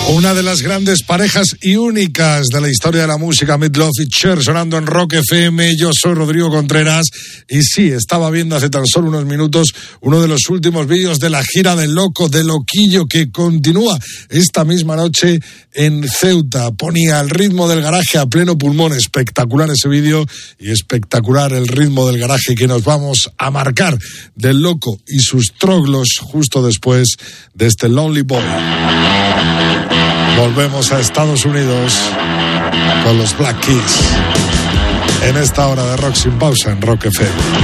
Una de las grandes parejas y únicas de la historia de la música, Meat Loaf y Cher, sonando en Rock FM. Yo soy Rodrigo Contreras y sí, estaba viendo hace tan solo unos minutos uno de los últimos vídeos de la gira del Loco, de Loquillo, que continúa esta misma noche en Ceuta. Ponía el ritmo del garaje a pleno pulmón. Espectacular ese vídeo y espectacular el ritmo del garaje que nos vamos a marcar del Loco y sus troglos justo después de este Lonely Boy. Volvemos a Estados Unidos con los Black Keys en esta hora de Rock sin pausa en Rock FM.